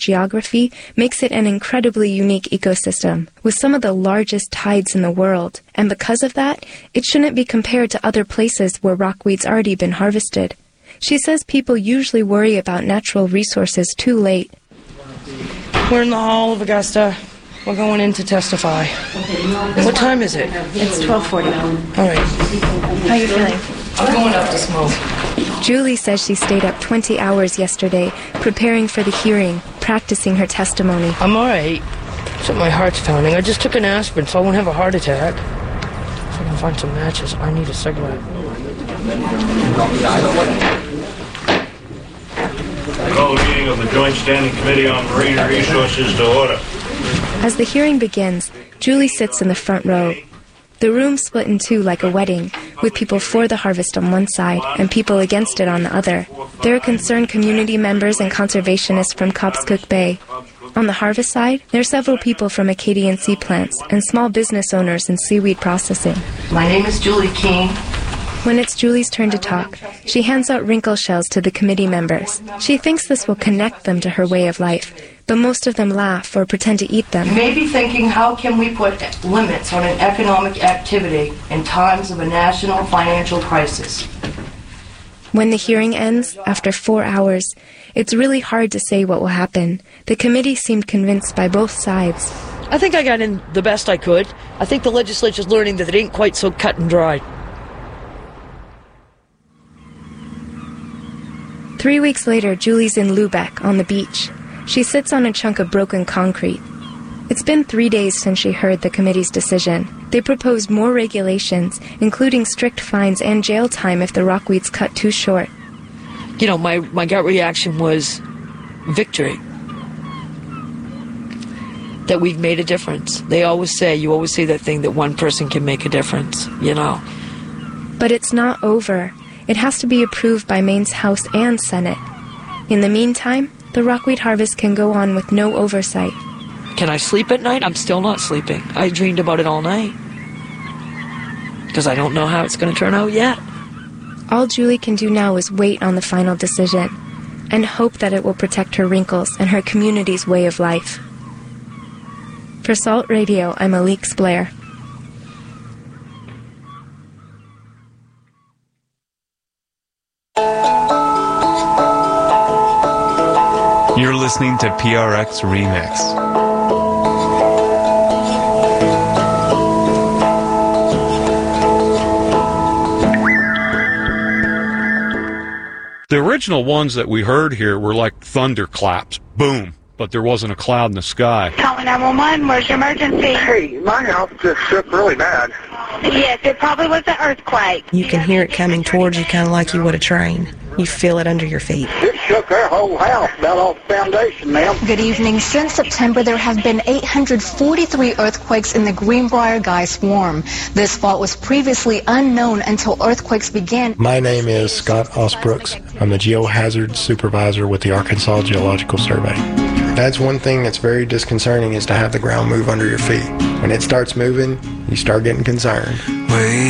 geography makes it an incredibly unique ecosystem, with some of the largest tides in the world, and because of that, it shouldn't be compared to other places where rockweed's already been harvested. She says people usually worry about natural resources too late. We're in the Hall of Augusta. We're going in to testify. What time is it? It's 12:40. All right. How are you feeling? I'm going up to smoke. Julie says she stayed up 20 hours yesterday, preparing for the hearing, practicing her testimony. I'm all right, except my heart's pounding. I just took an aspirin, so I won't have a heart attack. If I can find some matches, I need a cigarette. I call the meeting of the Joint Standing Committee on Marine Resources to order. As the hearing begins, Julie sits in the front row. The room split in two like a wedding, with people for the harvest on one side and people against it on the other. There are concerned community members and conservationists from Cobscook Bay. On the harvest side, there are several people from Acadian sea plants and small business owners in seaweed processing. My name is Julie King. When it's Julie's turn to talk, she hands out wrinkle shells to the committee members. She thinks this will connect them to her way of life, but most of them laugh or pretend to eat them. You may be thinking, how can we put limits on an economic activity in times of a national financial crisis? When the hearing ends, after 4 hours, it's really hard to say what will happen. The committee seemed convinced by both sides. I think I got in the best I could. I think the legislature's learning that it ain't quite so cut and dry. 3 weeks later, Julie's in Lubeck on the beach. She sits on a chunk of broken concrete. It's been 3 days since she heard the committee's decision. They proposed more regulations, including strict fines and jail time if the rockweed's cut too short. You know, my gut reaction was victory. That we've made a difference. You always say that thing that one person can make a difference, you know. But it's not over. It has to be approved by Maine's House and Senate. In the meantime, the rockweed harvest can go on with no oversight. Can I sleep at night? I'm still not sleeping. I dreamed about it all night. Because I don't know how it's going to turn out yet. All Julie can do now is wait on the final decision and hope that it will protect her wrinkles and her community's way of life. For Salt Radio, I'm Alix Blair. You're listening to PRX Remix. The original ones that we heard here were like thunderclaps. Boom. But there wasn't a cloud in the sky. Calling 911, where's your emergency? Hey, my house just shook really bad. Yes, it probably was an earthquake. You can hear it coming towards you kind of like you would a train. You feel it under your feet. It shook our whole house about off the foundation, ma'am. Good evening. Since September, there have been 843 earthquakes in the Greenbrier Guy Swarm. This fault was previously unknown until earthquakes began. My name is Scott Osbrooks. I'm the geohazard supervisor with the Arkansas Geological Survey. That's one thing that's very disconcerting, is to have the ground move under your feet. When it starts moving, you start getting concerned.